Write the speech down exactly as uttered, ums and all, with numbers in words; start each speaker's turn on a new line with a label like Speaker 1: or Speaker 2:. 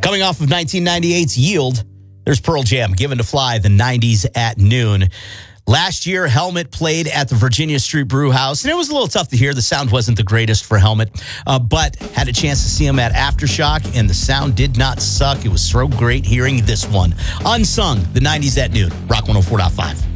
Speaker 1: Coming off of nineteen ninety-eight's Yield, there's Pearl Jam, Given to Fly, the nineties at noon. Last year, Helmet played at the Virginia Street Brew House, and it was a little tough to hear. The sound wasn't the greatest for Helmet, uh, but had a chance to see him at Aftershock, and the sound did not suck. It was so great hearing this one. Unsung, the nineties at noon, Rock one oh four point five.